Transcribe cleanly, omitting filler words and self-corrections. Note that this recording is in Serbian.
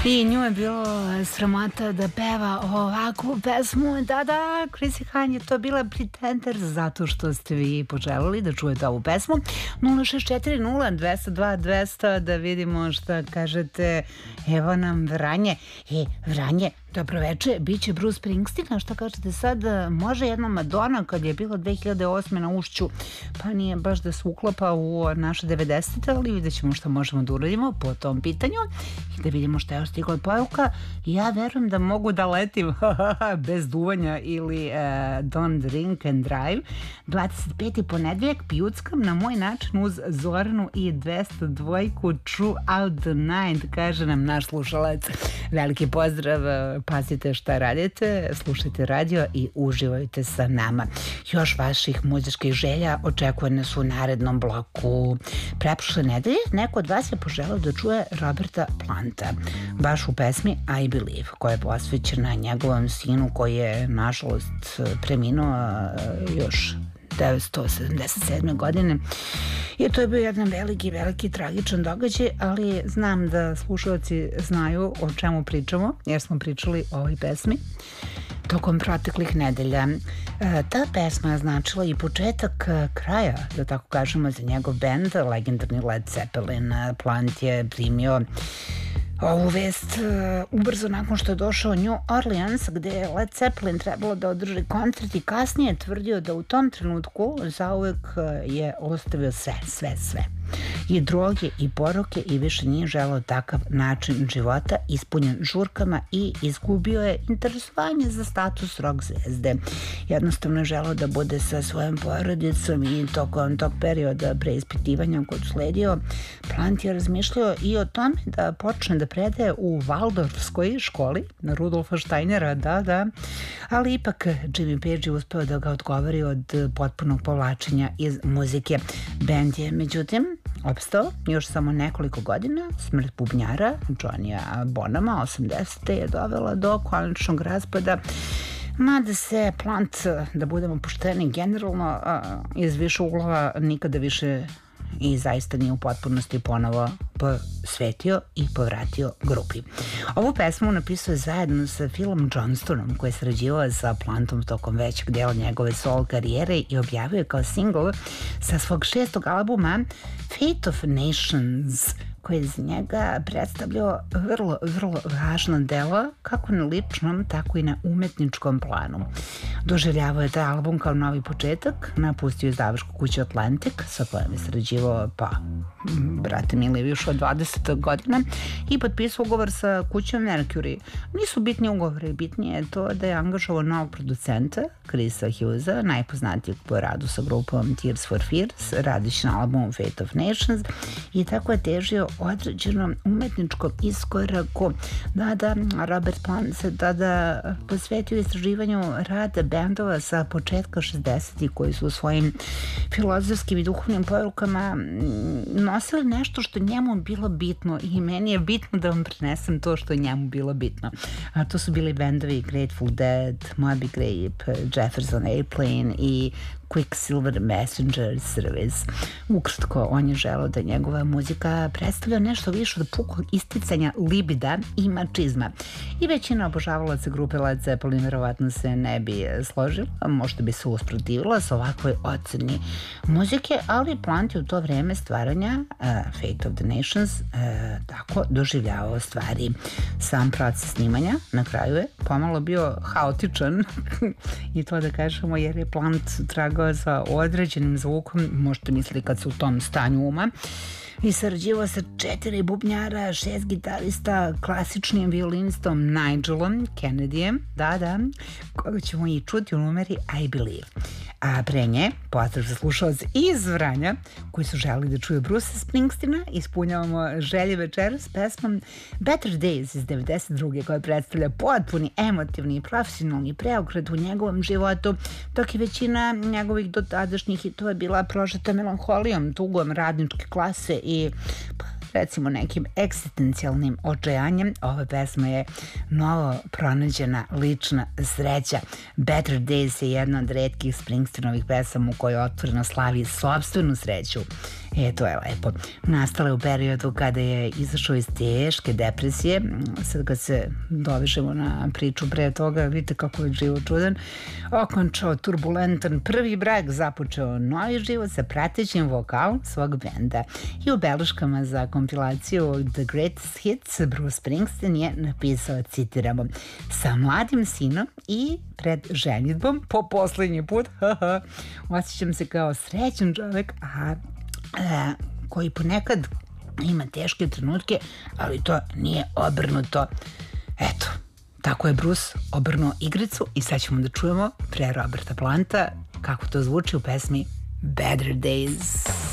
I nju je bilo sramota da peva ovakvu pesmu. Da, Chrissy Hine je to bila Pretender, zato što ste vi poželeli da čujete ovu pesmu. 0640 202 200, da vidimo šta kažete. Evo nam Vranje. Vranje, dobroveče, bit će Bruce Springsteen, a šta kažete sad? Može jedna Madonna kad je bila 2008. na Ušću, pa nije baš da se uklapa u naše 90. ali vidjet ćemo šta možemo da uradimo po tom pitanju i da vidimo šta je stigla poruka. Ja verujem da mogu da letim bez duvanja ili Don't Drink and Drive. 25. ponedeljak pijuckam na moj način uz Zoranu i 202 True Out the Night, kaže nam naš slušalac. Veliki pozdrav, pazite šta radite, slušajte radio i uživajte sa nama. Još vaših muzičkih želja očekuje nas u narednom bloku. Preprošle nedelje neko od vas je poželao da čuje Roberta Planta, baš u pesmi I Believe, koja je posvećena njegovom sinu koji je nažalost preminuo još 1977. godine. I to je bio jedan veliki tragičan događaj, ali znam da slušalci znaju o čemu pričamo, jer smo pričali o ovoj pesmi tokom proteklih nedelja. Ta pesma je značila i početak kraja, da tako kažemo, za njegov bend, legendarni Led Zeppelin. Plant je primio ovu vest ubrzo nakon što je došao New Orleans, gde je Led Zeppelin trebalo da održi koncert i kasnije je tvrdio da u tom trenutku zauvek je ostavio sve. I droge i poroke i više nije želeo takav način života ispunjen žurkama i izgubio je interesovanje za status rock zvezde. Jednostavno je želeo da bude sa svojom porodicom i tokom tog perioda preispitivanja koji je sledio, Plant je razmišljao i o tome da počne da predaje u Waldorfskoj školi na Rudolfa Steinera, da, ali ipak Jimmy Page je uspeo da ga odgovori od potpunog povlačenja iz muzike. Band je međutim opstao još samo nekoliko godina. Smrt bubnjara Johnnya Bonhama 80. je dovela do konačnog raspada, mada se Plant, da budemo pošteni, generalno iz više uglova nikada više i zaista nije u potpunosti ponovo posvetio i povratio grupi. Ovu pesmu napisao je zajedno sa Philom Johnstonom, koji je sarađivao sa Plantom tokom većeg dela njegove solo karijere i objavio je kao single sa svog 6. albuma Fate of Nations, koji je za njega predstavljao vrlo važno delo, kako na ličnom, tako i na umetničkom planu. Doživljavao je taj album kao novi početak, napustio je izdavačku kuću Atlantic, sa kojom je sarađivao, brate mili, više od 20 godina, i potpisao ugovor sa kućom Mercury. Nisu bitni ugovori, bitnije je to da je angažovao novog producenta, Chrisa Hughesa, najpoznatijeg po radu sa grupom Tears for Fears, radići na albumu Fate of Nations, i tako je težio određenom umetničkom iskoraku. Da, Robert Plant se tada posvetio istraživanju rada bendova sa početka 60-ih koji su u svojim filozofskim i duhovnim porukama nosili nešto što njemu bilo bitno, i meni je bitno da vam prenesem to što je njemu bilo bitno. A to su bili bendovi Grateful Dead, Moby Grape, Jefferson Airplane i Quicksilver Messenger Service. Ukratko, on je želeo da njegova muzika predstavlja nešto više od pukog isticanja libida i mačizma. I većina obožavalaca grupe Led Zeppelin verovatno se ne bi složila, možda bi se usprotivila sa ovakvoj oceni muzike, ali Plant je u to vreme stvaranja Fate of the Nations tako doživljavao stvari. Sam proces snimanja na kraju je pomalo bio haotičan i to da kažemo, jer je Plant tragao za određenim zvukom, možete misliti kad su u tom stanju uma, i sarađivao sa 4 bubnjara, 6 gitarista, klasičnim violinistom Nigelom Kennedyjem, da, koga ćemo i čuti u numeri I Believe. A pre nje, pozdrav za slušalce iz Vranja, koji su želeli da čuju Bruce Springsteena, ispunjavamo želje večera s pesmom Better Days iz 92. koja predstavlja potpuni emotivni i profesionalni preokret u njegovom životu, dok je većina njegovih dotadašnjih hitova bila prožeta melanholijom, tugom radničke klase i recimo nekim egzistencijalnim očajanjem. Ova pesma je novo pronađena lična sreća. Better Days je jedna od retkih Springsteenovih pesama u kojoj otvoreno slavi sopstvenu sreću. To je lepo. Nastala je u periodu kada je izašao iz teške depresije. Sad kad se dovežemo na priču pre toga, vidite kako je život čudan. Okončao turbulentan prvi brak, započeo novi život sa pratećim vokalom svog benda. I u beleškama za kompilaciju The Greatest Hits Bruce Springsteen je napisao, citiramo, sa mladim sinom i pred ženitbom po poslednji put osjećam se kao srećan čovek, koji ponekad ima teške trenutke, ali to nije obrnuto. Eto, tako je Bruce obrnuo igricu i sad ćemo da čujemo pre Roberta Planta kako to zvuči u pesmi Better Days.